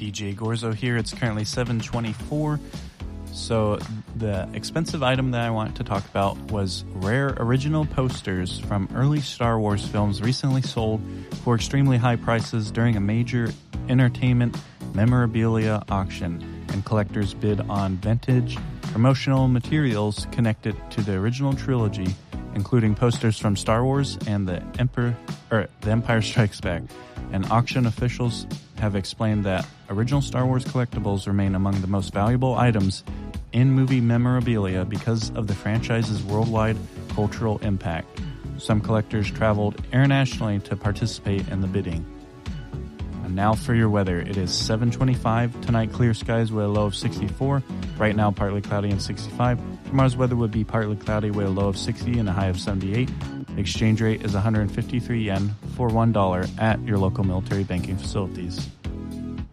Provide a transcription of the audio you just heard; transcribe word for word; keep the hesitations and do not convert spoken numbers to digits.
D J Gorzo here. It's currently seven twenty-four. So the expensive item that I want to talk about was rare original posters from early Star Wars films recently sold for extremely high prices during a major entertainment memorabilia auction, and collectors bid on vintage promotional materials connected to the original trilogy, including posters from Star Wars and the Emperor or The Empire Strikes Back. And auction officials have explained that original Star Wars collectibles remain among the most valuable items in movie memorabilia because of the franchise's worldwide cultural impact. Some collectors traveled internationally to participate in the bidding. And now for your weather. It is seven twenty-five. Tonight, clear skies with a low of sixty-four. Right now, partly cloudy and sixty-five. Tomorrow's weather would be partly cloudy with a low of sixty and a high of seventy-eight. Exchange rate is one hundred fifty-three yen for one dollar at your local military banking facilities.